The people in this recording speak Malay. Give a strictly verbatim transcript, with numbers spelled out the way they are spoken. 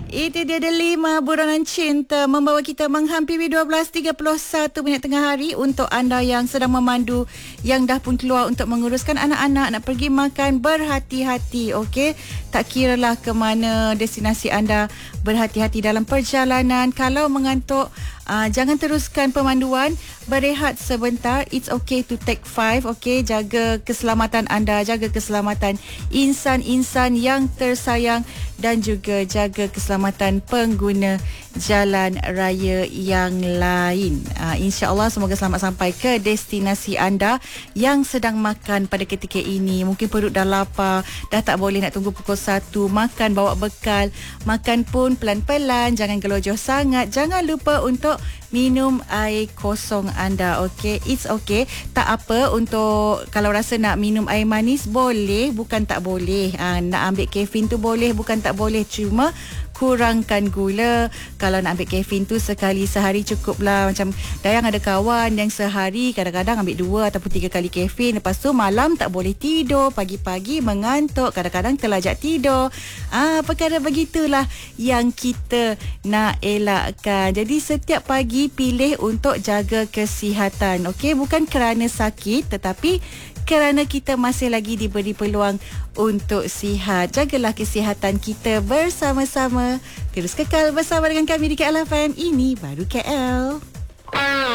Itu dia Delima Buronan Cinta membawa kita menghampiri dua belas tiga puluh satu minit tengah hari. Untuk anda yang sedang memandu, yang dah pun keluar untuk menguruskan anak-anak, nak pergi makan, berhati-hati, okey? Tak kiralah ke mana destinasi anda, berhati-hati dalam perjalanan. Kalau mengantuk, Uh, jangan teruskan pemanduan, berehat sebentar. It's okay to take five, okay? Jaga keselamatan anda, jaga keselamatan insan-insan yang tersayang dan juga jaga keselamatan pengguna jalan raya yang lain. Uh, InsyaAllah semoga selamat sampai ke destinasi anda. Yang sedang makan pada ketika ini, mungkin perut dah lapar, dah tak boleh nak tunggu pukul satu. Makan, bawa bekal. Makan pun pelan-pelan, jangan gelojoh sangat. Jangan lupa untuk minum air kosong anda, okey? It's okay. Tak apa untuk kalau rasa nak minum air manis, boleh, bukan tak boleh. Ha, nak ambil kafein tu boleh, bukan tak boleh. Cuma kurangkan gula. Kalau nak ambil kafein tu sekali sehari cukup lah. Macam Dayang ada kawan yang sehari kadang-kadang ambil dua ataupun tiga kali kafein. Lepas tu malam tak boleh tidur, pagi-pagi mengantuk, kadang-kadang terlajak tidur. Ah, perkara begitulah yang kita nak elakkan. Jadi setiap pagi pilih untuk jaga kesihatan, okey? Bukan kerana sakit, tetapi kerana kita masih lagi diberi peluang untuk sihat. Jagalah kesihatan kita bersama-sama. Terus kekal bersama dengan kami di K L F M. Ini baru K L.